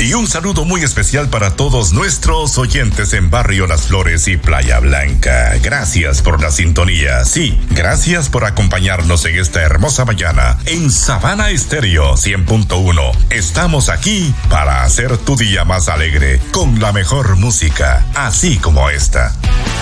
Y un saludo muy especial para todos nuestros oyentes en Barrio Las Flores y Playa Blanca. Gracias por la sintonía. Sí, gracias por acompañarnos en esta hermosa mañana en Sabana Estéreo 100.1. Estamos aquí para hacer tu día más alegre con la mejor música, así como esta.